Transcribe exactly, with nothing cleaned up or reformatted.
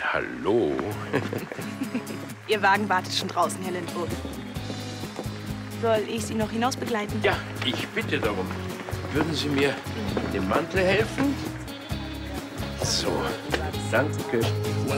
Hallo. Ihr Wagen wartet schon draußen, Herr Lindwurm. Soll ich Sie noch hinaus begleiten? Ja, ich bitte darum. Würden Sie mir mit dem Mantel helfen? So, danke.